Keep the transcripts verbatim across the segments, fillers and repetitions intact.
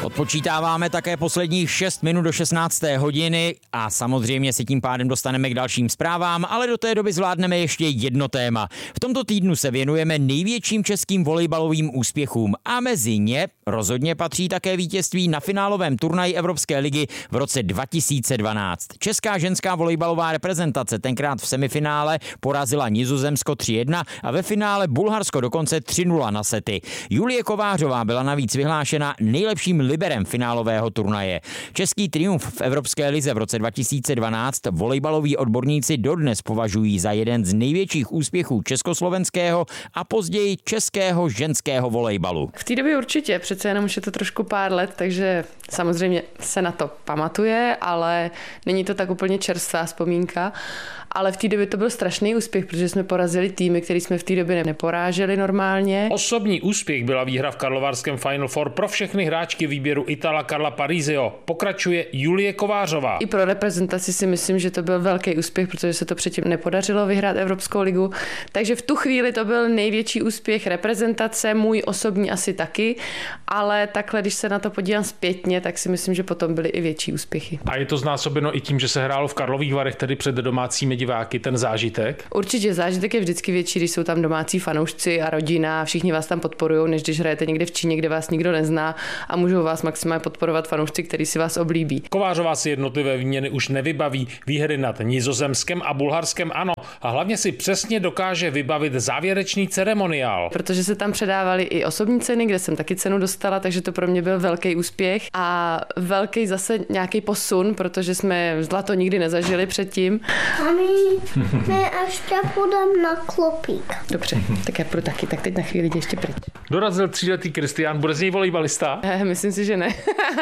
Odpočítáváme také posledních šest minut do šestnácté hodiny a samozřejmě se tím pádem dostaneme k dalším zprávám, ale do té doby zvládneme ještě jedno téma. V tomto týdnu se věnujeme největším českým volejbalovým úspěchům a mezi ně rozhodně patří také vítězství na finálovém turnaji Evropské ligy v roce dva tisíce dvanáct. Česká ženská volejbalová reprezentace tenkrát v semifinále porazila Nizozemsko tři jedna a ve finále Bulharsko dokonce tři nula na sety. Julie Kovářová byla navíc vyhlášena nejlepším liberem finálového turnaje. Český triumf v Evropské lize v roce dva tisíce dvanáct volejbaloví odborníci dodnes považují za jeden z největších úspěchů československého a později českého ženského volejbalu. V té době určitě, přece jenom už je to trošku pár let, takže samozřejmě se na to pamatuje, ale není to tak úplně čerstvá vzpomínka. Ale v té době to byl strašný úspěch, protože jsme porazili týmy, který jsme v té době neporáželi normálně. Osobní úspěch byla výhra v karlovarském Final Four pro všechny hráčky výběru Itala Karla Parisio. Pokračuje Julie Kovářová. I pro reprezentaci si myslím, že to byl velký úspěch, protože se to předtím nepodařilo vyhrát Evropskou ligu. Takže v tu chvíli to byl největší úspěch reprezentace, můj osobní asi taky, ale takhle, když se na to podívám zpětně, tak si myslím, že potom byly i větší úspěchy. A je to znásobeno i tím, že se hrálo v Karlových Varech, tedy před domácími diváky, ten zážitek? Určitě zážitek je vždycky větší, když jsou tam domácí fanoušci a rodina, všichni vás tam podporují, než když hrajete někde v Číně, kde vás nikdo nezná a můžou vás maximálně podporovat fanoušci, kteří si vás oblíbí. Kovářová si jednotlivé výměny už nevybaví, výhry nad Nizozemskem a Bulharskem ano, a hlavně si přesně dokáže vybavit závěrečný ceremoniál. Protože se tam předávaly i osobní ceny, kde jsem taky cenu dostala, takže to pro mě byl velký úspěch a velký zase nějaký posun, protože jsme zlato nikdy nezažili předtím. Mami, ne, až já půjdem na klopík. Dobře, tak já půjdu taky, tak teď na chvíli jdi ještě pryč. Dorazil tříletý Kristián, bude z něj volejbalista? Eh, myslím si, že ne.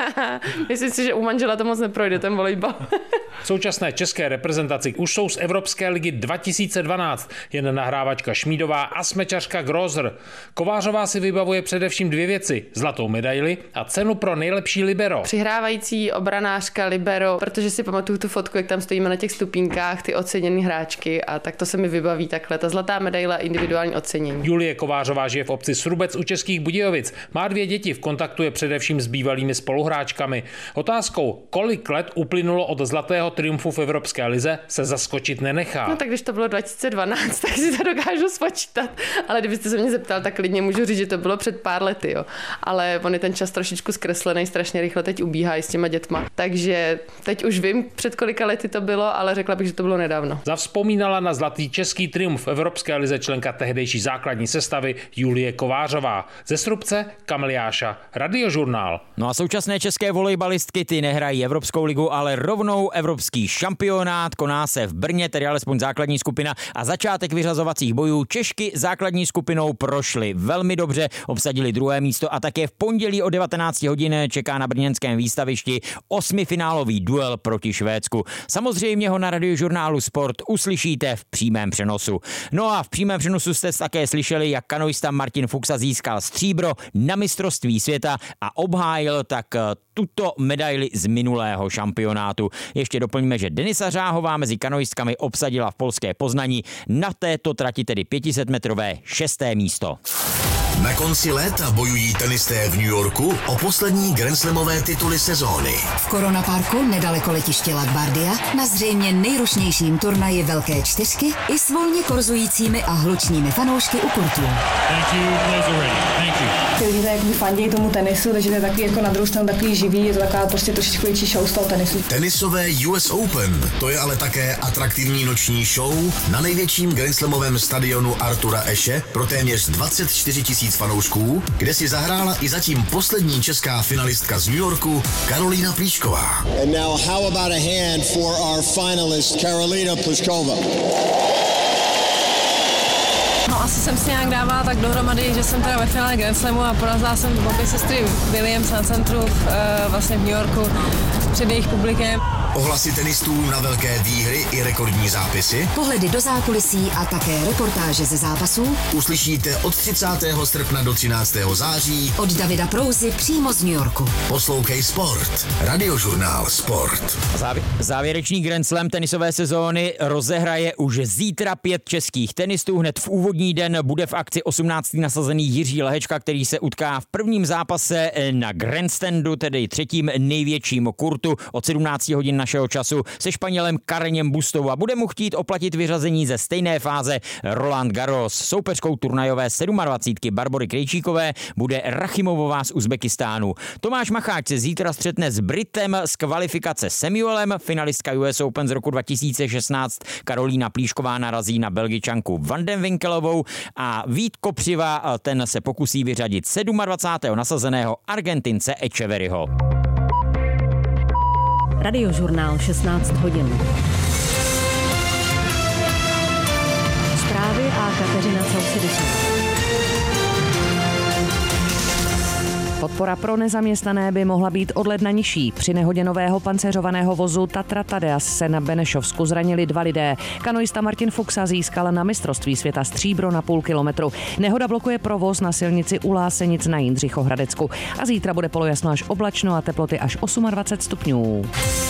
Myslím si, že u manžela to moc neprojde, ten volejbal. V současné české reprezentaci už jsou z Evropské ligy dva tisíce dvanáct jen nahrávačka Šmídová a smečařka Grozer. Kovářová si vybavuje především dvě věci, zlatou medaili a cenu pro nejlepší libero. Přihrávající obranářka libero, protože si pamatuju tu fotku, jak tam stojíme na těch stupínkách, ty oceněné hráčky a tak to se mi vybaví takhle. Ta zlatá medaile a individuální ocenění. Julie Kovářová žije v obci Srubec u Českých Budějovic. Má dvě děti, v kontaktu je především s bývalými spoluhráčkami. Otázkou, kolik let uplynulo od zlatého triumfu v Evropské lize, se zaskočit nenechá. No tak když to bylo dva tisíce dvanáct, tak si to dokážu spočítat. Ale kdybyste se mě zeptal, tak klidně můžu říct, že to bylo před pár lety, jo. Ale on je ten čas trošičku zkreslený, strašně rychle teď ubíhá i s těma dětma. Takže teď už vím, před kolika lety to bylo, ale řekla bych, že to bylo nedávno. Zavzpomínala na zlatý český triumf v Evropské lize členka tehdejší základní sestavy Julie Kovářová. Ze Srubce Kamiliáša, Radiožurnál. No a současné české volejbalistky ty nehrají Evropskou ligu, ale rovnou evropský šampionát. Koná se v Brně, tedy alespoň základní skupina a začátek vyřazovacích bojů. Češky základní skupinou prošly velmi dobře, obsadili druhé místo a také v pondělí o devatenáct hodin čeká na brněnském výstavišti osmifinálový duel proti Švédsku. Samozřejmě ho na Radiožurnálu Sport uslyšíte v přímém přenosu. No a v přímém přenosu jste také slyšeli, jak kanoista Martin Fuxa získal stříbro na mistrovství světa a obhájil tak tuto medaili z minulého šampionátu. Ještě doplníme, že Denisa Řáhová mezi kanoistkami obsadila v polské Poznaní na této trati tedy pětisetmetrové šesté místo. Na konci léta bojují tenisté v New Yorku o poslední grandslamové tituly sezóny. V Corona Parku nedaleko letiště LaGuardia na zřejmě nejrušnějším turnaji Velké čtyřky i s volně korzujícími a hlučnými fanoušky u kurtů. Ty lidé jakoby fandějí tomu tenisu, takže to je takový jako na druhou stranu takový živý, je to taková prostě trošičku větší show z toho tenisu. Tenisové U S Open, to je ale také atraktivní noční show na největším grandslamovém stadionu Artura Ashe pro téměř dvacet čtyři tisíc fanoušků, kde si zahrála i zatím poslední česká finalistka z New Yorku Karolína Plíšková. And now how about a hand for our finalist Karolína Plíšková? No asi jsem si nějak dávala tak dohromady, že jsem teda ve finále Grand Slamu a porazila jsem obě sestry Williams na centru v, uh, vlastně v New Yorku před jejich publikem. Ohlasy tenistů na velké výhry i rekordní zápisy. Pohledy do zákulisí a také reportáže ze zápasů Uslyšíte od třicátého srpna do třináctého září od Davida Prouzy přímo z New Yorku. Poslouchej Sport. Radiožurnál Sport. Závě- závěrečný Grand Slam tenisové sezóny rozehraje už zítra pět českých tenistů. Hned v úvodní úvodní den bude v akci osmnáctý nasazený Jiří Lehečka, který se utká v prvním zápase na grandstandu, tedy třetím největším kurtu od sedmnáct hodin našeho času se Španělem Carreñem Bustou a bude mu chtít oplatit vyřazení ze stejné fáze Roland Garros. Soupeřkou turnajové sedmadvacítky Barbory Krejčíkové bude Rachimovová z Uzbekistánu. Tomáš Macháč se zítra střetne s Britem z kvalifikace Samuelem, finalistka U S Open z roku dva tisíce šestnáct Karolína Plíšková narazí na Belgičanku Van den Winkelovou a Vít Kopřiva, ten se pokusí vyřadit dvacátého sedmého nasazeného Argentince Echeverryho. Radiožurnál šestnáct hodin. Zprávy a Kateřina Sausidičová. Podpora pro nezaměstnané by mohla být od ledna nižší. Při nehodě nového pancéřovaného vozu Tatra Tadeas se na Benešovsku zranili dva lidé. Kanoista Martin Fuxa získal na mistrovství světa stříbro na půl kilometru. Nehoda blokuje provoz na silnici u Lásenic na Jindřichohradecku. A zítra bude polojasno až oblačno a teploty až dvacet osm stupňů.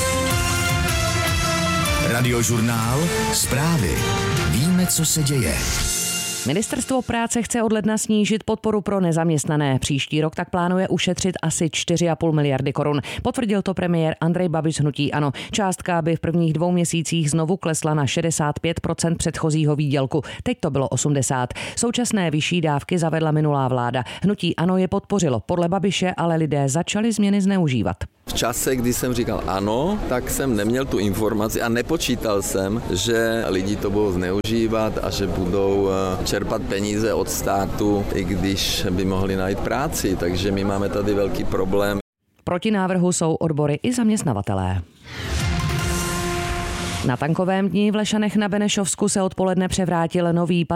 Radiožurnál, zprávy. Víme, co se děje. Ministerstvo práce chce od ledna snížit podporu pro nezaměstnané. Příští rok tak plánuje ušetřit asi čtyři a půl miliardy korun. Potvrdil to premiér Andrej Babiš z hnutí ANO. Částka by v prvních dvou měsících znovu klesla na šedesát pět procent předchozího výdělku. Teď to bylo osmdesát. Současné vyšší dávky zavedla minulá vláda. Hnutí ANO je podpořilo. Podle Babiše ale lidé začali změny zneužívat. V čase, kdy jsem říkal ano, tak jsem neměl tu informaci a nepočítal jsem, že lidi to budou zneužívat a že budou čerpat peníze od státu, i když by mohli najít práci. Takže my máme tady velký problém. Proti návrhu jsou odbory i zaměstnavatelé. Na tankovém dni v Lešanech na Benešovsku se odpoledne převrátil nový